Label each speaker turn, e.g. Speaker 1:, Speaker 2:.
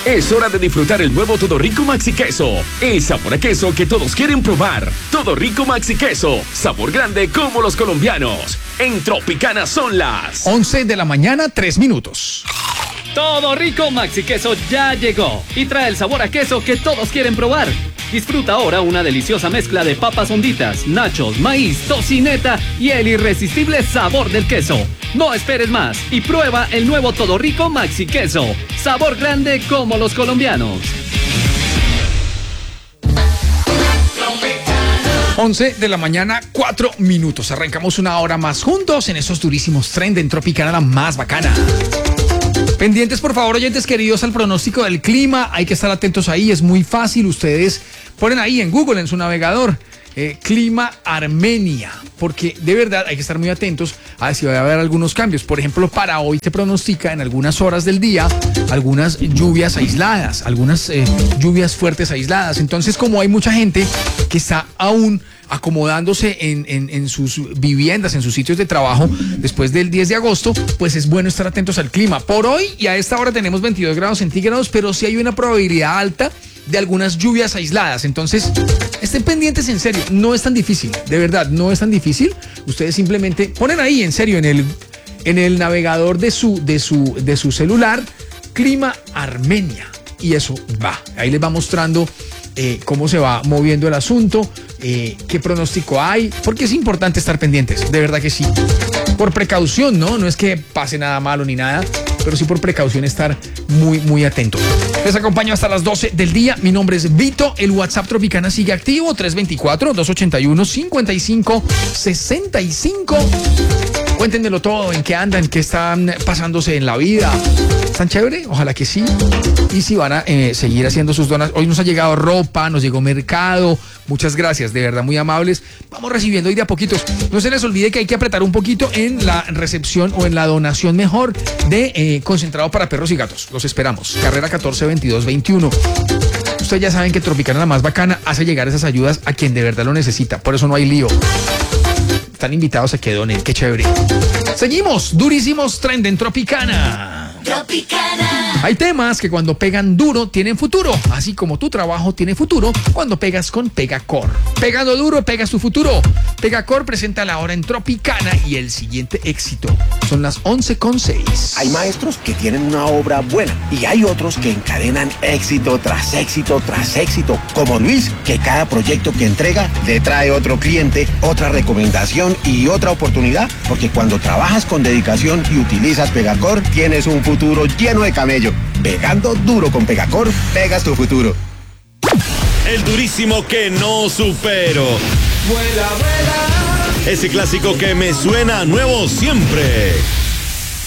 Speaker 1: Es hora de disfrutar el nuevo Todo Rico Maxi Queso. El sabor a queso que todos quieren probar. Todo Rico Maxi Queso. Sabor grande como los colombianos. En Tropicana son las
Speaker 2: 11 de la mañana, 3 minutos.
Speaker 3: Todo Rico Maxi Queso ya llegó y trae el sabor a queso que todos quieren probar. Disfruta ahora una deliciosa mezcla de papas honditas, nachos, maíz, tocineta y el irresistible sabor del queso. No esperes más y prueba el nuevo Todo Rico Maxi Queso. Sabor grande como los colombianos.
Speaker 2: 11 de la mañana, 4 minutos. Arrancamos una hora más juntos en esos durísimos Trend en Tropicana, la más bacana. Pendientes, por favor, oyentes queridos, al pronóstico del clima. Hay que estar atentos ahí, es muy fácil. Ustedes ponen ahí en Google, en su navegador, clima Armenia, porque de verdad hay que estar muy atentos a ver si va a haber algunos cambios. Por ejemplo, para hoy se pronostica en algunas horas del día algunas lluvias aisladas, algunas lluvias fuertes aisladas. Entonces, como hay mucha gente que está aún acomodándose en sus viviendas, en sus sitios de trabajo después del 10 de agosto, pues es bueno estar atentos al clima. Por hoy y a esta hora tenemos 22 grados centígrados, pero sí hay una probabilidad alta de algunas lluvias aisladas. Entonces, estén pendientes, en serio, no es tan difícil, de verdad, no es tan difícil. Ustedes simplemente ponen ahí, en serio, en el navegador de su celular, clima Armenia, y eso va, ahí les va mostrando cómo se va moviendo el asunto, qué pronóstico hay, porque es importante estar pendientes, de verdad que sí. Por precaución, no es que pase nada malo ni nada, pero sí por precaución estar muy, muy atentos. Les acompaño hasta las 12 del día. Mi nombre es Vito. El WhatsApp Tropicana sigue activo, 324-281-5565. Cuéntenmelo todo, en qué andan, qué están pasándose en la vida. ¿Están chévere? Ojalá que sí. Y si van a seguir haciendo sus donas. Hoy nos ha llegado ropa, nos llegó mercado. Muchas gracias, de verdad, muy amables. Vamos recibiendo hoy de a poquitos. No se les olvide que hay que apretar un poquito en la recepción o en la donación mejor de concentrado para perros y gatos. Los esperamos. Carrera 142221. Ustedes ya saben que Tropicana, la más bacana, hace llegar esas ayudas a quien de verdad lo necesita. Por eso no hay lío. Están invitados a que donen. Qué chévere. Seguimos. Durísimos Trend en Tropicana. Tropicana. Hay temas que cuando pegan duro tienen futuro, así como tu trabajo tiene futuro cuando pegas con Pegacor. Pegando duro, pegas tu futuro. Pegacor presenta la hora en Tropicana y el siguiente éxito. Son las 11:06.
Speaker 4: Hay maestros que tienen una obra buena y hay otros que encadenan éxito tras éxito tras éxito, como Luis, que cada proyecto que entrega le trae otro cliente, otra recomendación y otra oportunidad, porque cuando trabajas con dedicación y utilizas Pegacor, tienes un futuro lleno de camello. Pegando duro con Pegacor, pegas tu futuro.
Speaker 5: El durísimo que no supero.
Speaker 6: Vuela, vuela.
Speaker 5: Ese clásico que me suena nuevo siempre.